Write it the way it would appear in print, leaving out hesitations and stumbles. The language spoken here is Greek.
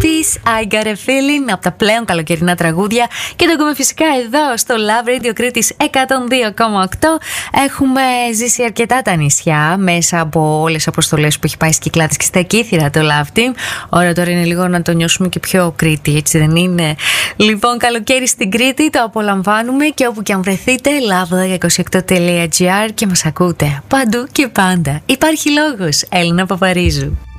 Critics, I Got a Feeling, από τα πλέον καλοκαιρινά τραγούδια. Και το ακούμε φυσικά εδώ στο Love Radio Critics 102,8. Έχουμε ζήσει αρκετά τα νησιά μέσα από όλες τις αποστολές που έχει πάει στις Κυκλάδες και στα Κύθυρα το Love Team. Ώρα τώρα είναι λίγο να το νιώσουμε και πιο Κρήτη, έτσι δεν είναι? Λοιπόν, καλοκαίρι στην Κρήτη, το απολαμβάνουμε και όπου και αν βρεθείτε, love28.gr και μας ακούτε παντού και πάντα. Υπάρχει λόγος. Έλληνα Παπαρίζου.